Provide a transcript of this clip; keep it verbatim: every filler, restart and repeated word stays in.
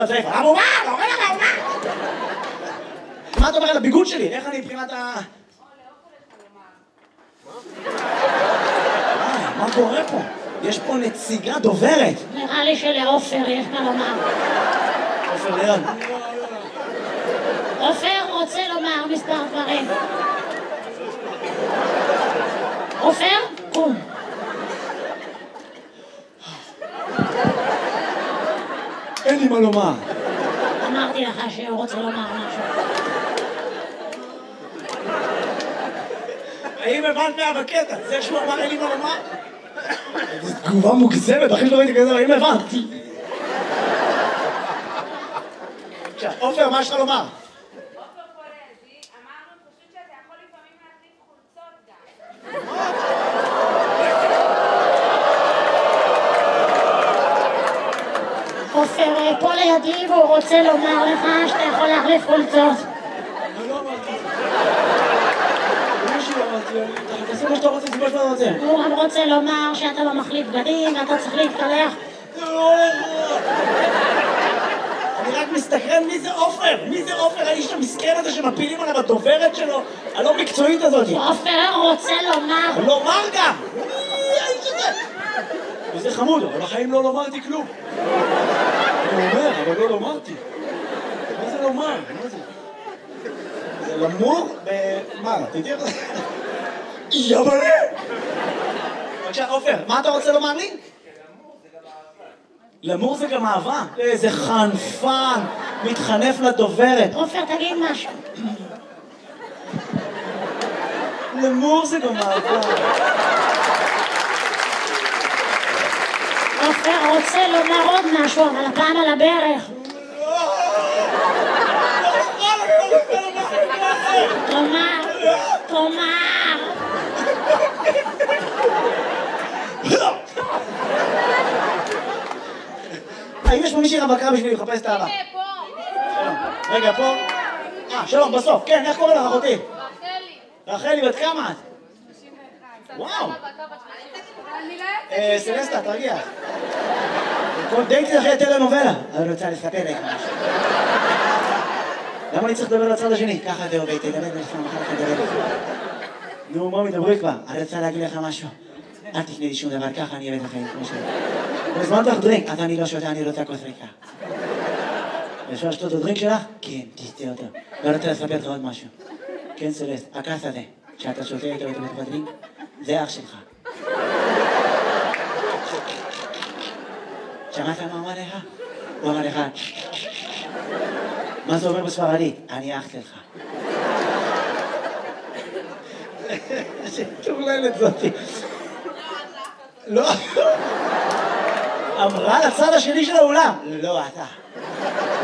זה איפה? המומה! לא אומר לך המומה! מה אתה אומר על הביגוד שלי? איך אני מבחינת ה... מה קורה פה? יש פה נציגה דוברת. נראה לי שלעופר יש מה לומר. עופר ליאון. עופר רוצה לומר מספר דברים. עופר, קום. אין לי מה לומר. אמרתי לך שהוא רוצה לומר משהו. האם הבנת מה בקטע? זה שהוא אמר אין לי מה לומר? זו תגובה מוגזמת, אחי שלא ראיתי כזה, האם הבנתי? עופר, מה יש לך לומר? עופר פולזי, אמרנו פשוט שאתה יכול לפעמים להחליף חולצות גם. עופר פה לידי והוא רוצה לומר לך שאתה יכול להחליף חולצות. אני לא אמרתי. מישהו אמרתי, תעשה מה שאתה רוצה, זה מה שאתה רוצה. הוא גם רוצה לומר שאתה לא מחליף בגדים ואתה צריך להתקלח. אני רק מסתכרן מי זה עופר, מי זה עופר, האיש המסכן הזה שמפילים עליו הדוברת שלו, הלא מקצועית הזאת. עופר רוצה לומר. לומר גם! מי האיש הזה? וזה חמוד, אבל בחיים לא לומרתי כלום. אני אומר, אבל לא לומרתי. מה זה לומר? מה זה? זה למור ב... מה? תתראה לך? יבלה! בבקשה, עופר, מה אתה רוצה לומר לי? למור זה גם אהבה. איזה חנפן, מתחנף לדוברת. עופר, תגיד משהו. למור זה גם אהבה. עופר רוצה לומר עוד משהו, אבל הפעם על הברך. תאמר, תאמר. האם יש פה מישהי רווקה בשבילי לחפש את האהבה? הנה, פה. רגע, פה. אה, שלום, בסוף. כן, איך קוראים לך אחותי? רחלי. רחלי, בת כמה את? שלושים ואחת. וואו. אני לא אה, סלסטה, תרגיע. כל דייטי אחרי טלנובלה. אני רוצה לספר לך משהו. למה אני צריך לדבר לצד השני? ככה זה עובד, תדבר לפעמים אחר כך לדבר לך. נו, מה מדברי כבר? אני רוצה להגיד לך משהו. אל תפני לי שום דבר, ככה אני אוהב את החיים כמו שלי. בזמן לך דרינק, אז אני לא שותה, אני רוצה כוס ריקה. אפשר לשתות את הדרינק שלך? כן, תשתה אותו. ואני רוצה לספר לך עוד משהו. כן, סלסט, הכס הזה, שאתה שותה איתו איתו בתוך הדרינק, זה אח שלך. שמעת מה אמר לך? הוא אמר לך, מה זה אומר בספרדית? אני אח שלך. שטורללת זאתי. לא. אמרה לצד השני של האולם. לא, אתה.